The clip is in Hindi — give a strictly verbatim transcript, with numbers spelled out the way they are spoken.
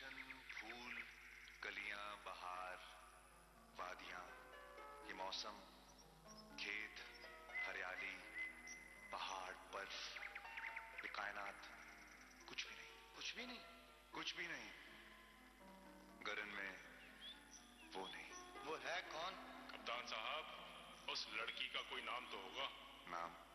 गुलशन, फूल, कलियां, बहार, वादियां, ये मौसम, खेत, हरियाली, पहाड़, बर्फ, ये कायनात, कुछ भी नहीं। कुछ भी नहीं? कुछ भी नहीं। गगन में वो नहीं। वो है कौन? कप्तान साहब, उस लड़की का कोई नाम तो होगा। नाम